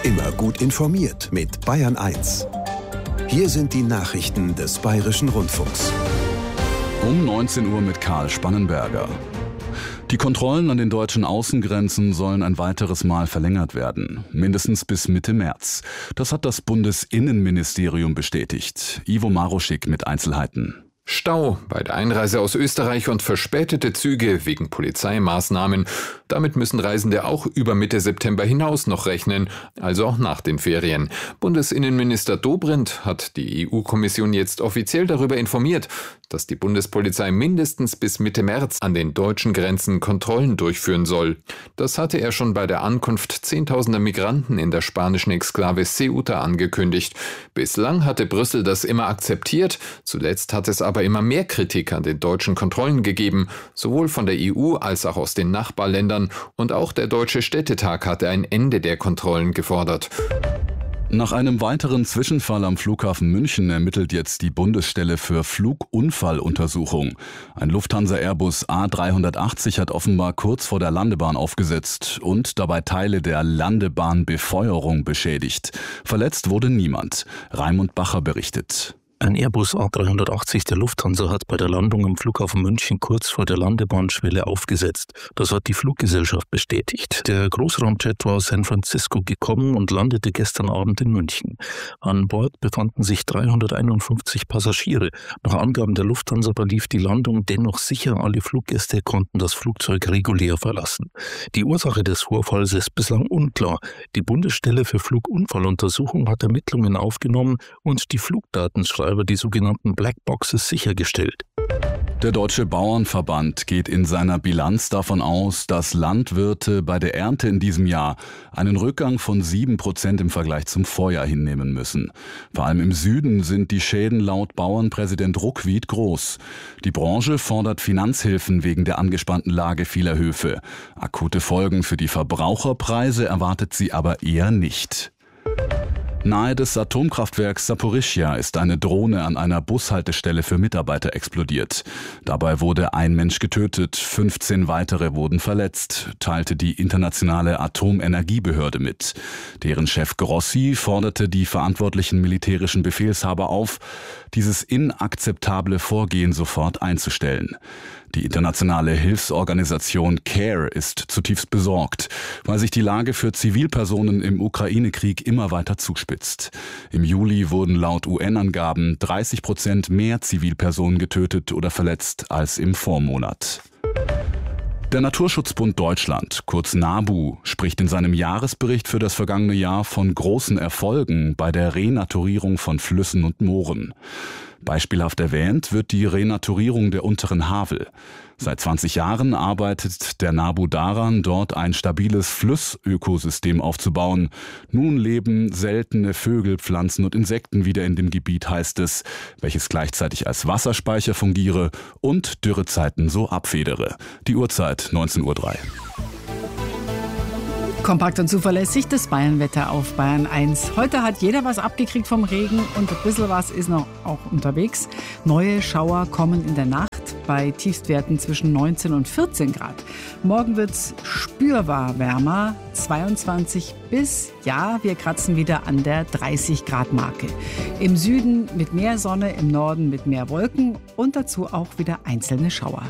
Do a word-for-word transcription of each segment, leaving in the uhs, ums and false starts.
Immer gut informiert mit Bayern eins. Hier sind die Nachrichten des Bayerischen Rundfunks. Um neunzehn Uhr mit Karl Spannenberger. Die Kontrollen an den deutschen Außengrenzen sollen ein weiteres Mal verlängert werden, mindestens bis Mitte März. Das hat das Bundesinnenministerium bestätigt. Ivo Maruschik mit Einzelheiten. Stau bei der Einreise aus Österreich und verspätete Züge wegen Polizeimaßnahmen. Damit müssen Reisende auch über Mitte September hinaus noch rechnen, also auch nach den Ferien. Bundesinnenminister Dobrindt hat die E U-Kommission jetzt offiziell darüber informiert, dass die Bundespolizei mindestens bis Mitte März an den deutschen Grenzen Kontrollen durchführen soll. Das hatte er schon bei der Ankunft zehntausender Migranten in der spanischen Exklave Ceuta angekündigt. Bislang hatte Brüssel das immer akzeptiert, zuletzt hat es aber immer mehr Kritik an den deutschen Kontrollen gegeben, sowohl von der E U als auch aus den Nachbarländern, und auch der Deutsche Städtetag hatte ein Ende der Kontrollen gefordert. Nach einem weiteren Zwischenfall am Flughafen München ermittelt jetzt die Bundesstelle für Flugunfalluntersuchung. Ein Lufthansa-Airbus A dreihundertachtzig hat offenbar kurz vor der Landebahn aufgesetzt und dabei Teile der Landebahnbefeuerung beschädigt. Verletzt wurde niemand. Raimund Bacher berichtet. Ein Airbus A dreihundertachtzig der Lufthansa hat bei der Landung am Flughafen München kurz vor der Landebahnschwelle aufgesetzt. Das hat die Fluggesellschaft bestätigt. Der Großraumjet war aus San Francisco gekommen und landete gestern Abend in München. An Bord befanden sich dreihunderteinundfünfzig Passagiere. Nach Angaben der Lufthansa verlief die Landung dennoch sicher. Alle Fluggäste konnten das Flugzeug regulär verlassen. Die Ursache des Vorfalls ist bislang unklar. Die Bundesstelle für Flugunfalluntersuchung hat Ermittlungen aufgenommen und die Flugdatenschreiber die sogenannten Blackboxes sichergestellt. Der Deutsche Bauernverband geht in seiner Bilanz davon aus, dass Landwirte bei der Ernte in diesem Jahr einen Rückgang von sieben Prozent im Vergleich zum Vorjahr hinnehmen müssen. Vor allem im Süden sind die Schäden laut Bauernpräsident Ruckwied groß. Die Branche fordert Finanzhilfen wegen der angespannten Lage vieler Höfe. Akute Folgen für die Verbraucherpreise erwartet sie aber eher nicht. Nahe des Atomkraftwerks Saporischschja ist eine Drohne an einer Bushaltestelle für Mitarbeiter explodiert. Dabei wurde ein Mensch getötet, fünfzehn weitere wurden verletzt, teilte die internationale Atomenergiebehörde mit. Deren Chef Grossi forderte die verantwortlichen militärischen Befehlshaber auf, dieses inakzeptable Vorgehen sofort einzustellen. Die internationale Hilfsorganisation CARE ist zutiefst besorgt, weil sich die Lage für Zivilpersonen im Ukraine-Krieg immer weiter zuspitzt. Im Juli wurden laut U N-Angaben dreißig Prozent mehr Zivilpersonen getötet oder verletzt als im Vormonat. Der Naturschutzbund Deutschland, kurz NABU, spricht in seinem Jahresbericht für das vergangene Jahr von großen Erfolgen bei der Renaturierung von Flüssen und Mooren. Beispielhaft erwähnt wird die Renaturierung der unteren Havel. Seit zwanzig Jahren arbeitet der NABU daran, dort ein stabiles Flussökosystem aufzubauen. Nun leben seltene Vögel, Pflanzen und Insekten wieder in dem Gebiet, heißt es, welches gleichzeitig als Wasserspeicher fungiere und Dürrezeiten so abfedere. Die Uhrzeit neunzehn Uhr drei. Kompakt und zuverlässig das Bayernwetter auf Bayern eins. Heute hat jeder was abgekriegt vom Regen und ein bisschen was ist noch auch unterwegs. Neue Schauer kommen in der Nacht bei Tiefstwerten zwischen neunzehn und vierzehn Grad. Morgen wird es spürbar wärmer, zweiundzwanzig bis, ja, wir kratzen wieder an der dreißig Grad Marke. Im Süden mit mehr Sonne, im Norden mit mehr Wolken und dazu auch wieder einzelne Schauer.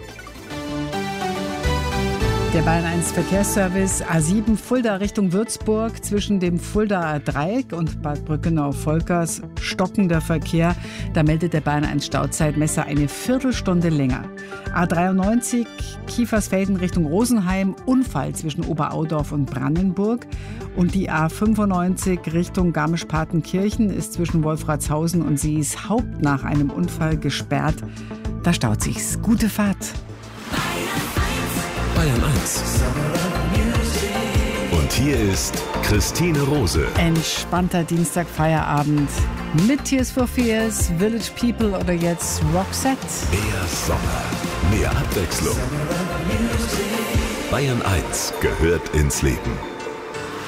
Der Bayern eins Verkehrsservice A sieben Fulda Richtung Würzburg zwischen dem Fuldaer Dreieck und Bad Brückenau-Volkers stockender Verkehr. Da meldet der Bayern eins Stauzeitmesser eine Viertelstunde länger. A dreiundneunzig Kiefersfelden Richtung Rosenheim, Unfall zwischen Oberaudorf und Brandenburg. Und die A fünfundneunzig Richtung Garmisch-Partenkirchen ist zwischen Wolfratshausen und Seeshaupt nach einem Unfall gesperrt. Da staut sich's. Gute Fahrt. Bayern eins. Und hier ist Christine Rose. Entspannter Dienstag-Feierabend mit Tears for Fears, Village People oder jetzt Roxette. Mehr Sommer, mehr Abwechslung. Bayern eins gehört ins Leben.